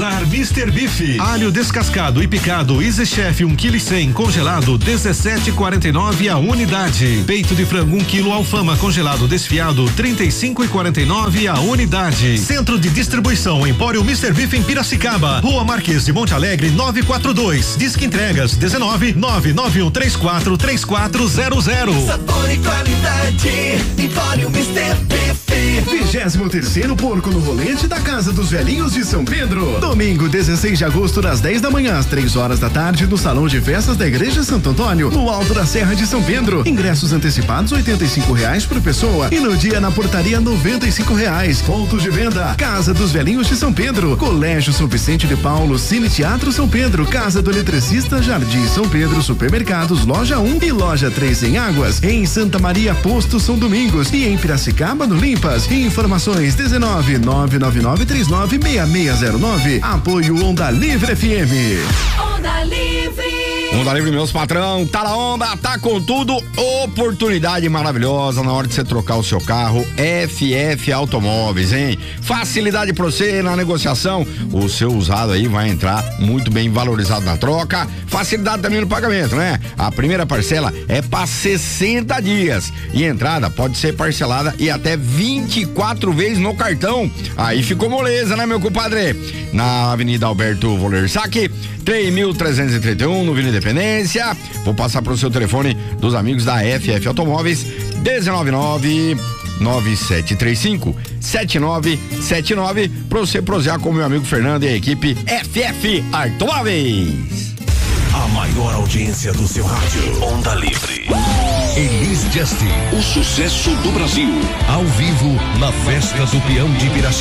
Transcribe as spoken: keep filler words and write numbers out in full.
mister Beef, alho descascado e picado Easy Chef um quilo e cem congelado dezessete e quarenta e nove a unidade. Peito de frango um quilo Alfama congelado desfiado trinta e cinco e quarenta e nove a unidade. Centro de distribuição Empório mister Beef em Piracicaba, Rua Marquês de Monte Alegre nove quatro dois. Disque entregas dezenove nove nove um três quatro três quatro zero zero. Sabor e qualidade, Empório mister Beef. Vigésimo terceiro Porco no Rolete da Casa dos Velhinhos de São Pedro. Domingo, dezesseis de agosto, das dez da manhã às três horas da tarde, no Salão de Festas da Igreja Santo Antônio, no alto da Serra de São Pedro. Ingressos antecipados oitenta e cinco reais por pessoa e no dia na portaria noventa e cinco reais. Pontos de venda: Casa dos Velhinhos de São Pedro, Colégio São Vicente de Paulo, Cine Teatro São Pedro, Casa do Eletricista, Jardim São Pedro, Supermercados, Loja um e Loja três em Águas. Em Santa Maria, Posto São Domingos e em Piracicaba, no Limpas. Informações dezenove nove nove nove três nove seis seis zero nove. Apoio Onda Livre F M. Onda Livre. Onda Livre, meus patrão, tá na onda, tá com tudo, oportunidade maravilhosa na hora de você trocar o seu carro, F F Automóveis, hein? Facilidade pra você na negociação, o seu usado aí vai entrar muito bem valorizado na troca, facilidade também no pagamento, né? A primeira parcela é para sessenta dias e a entrada pode ser parcelada e até vinte e quatro vezes no cartão, aí ficou moleza, né, meu compadre? Na Avenida Alberto Volersac, três mil trezentos e trinta e um, no Vila Independência. Vou passar para o seu telefone dos amigos da F F Automóveis, dezenove nove nove sete três cinco sete nove sete nove, para você prosear com o meu amigo Fernando e a equipe F F Automóveis. A maior audiência do seu rádio. Onda Livre. Elis Justin, o sucesso do Brasil. ao vivo na Festa do Peão de Piracicaba.